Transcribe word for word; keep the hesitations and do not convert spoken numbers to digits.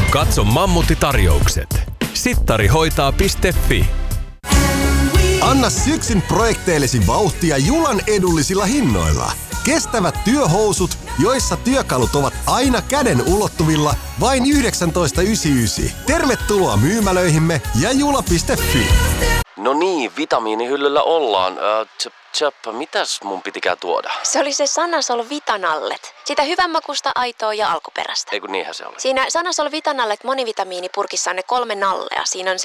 Katso Mammutti-tarjoukset. sittarihoitaa piste fi. Anna syksyn projekteillesi vauhtia Julan edullisilla hinnoilla. Kestävät työhousut, joissa työkalut ovat aina käden ulottuvilla, vain yhdeksäntoista yhdeksänkymmentäyhdeksän. Tervetuloa myymälöihimme ja jula piste fi. No niin, vitamiinihyllyllä ollaan. Äh, tjöp, tjöp, mitäs mun pitikään tuoda? Se oli se Sanasol Vitanallet. Sitä hyvänmakuista, aitoa ja alkuperäistä. Ei kun niinhän se oli. Siinä Sanasol Vitanallet monivitamiinipurkissa on ne kolme nallea. Siinä on